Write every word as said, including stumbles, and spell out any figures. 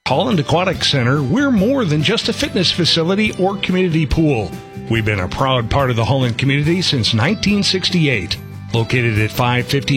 Holland Aquatic Center, we're more than just a fitness facility or community pool. We've been a proud part of the Holland community since nineteen sixty-eight. Located at five fifty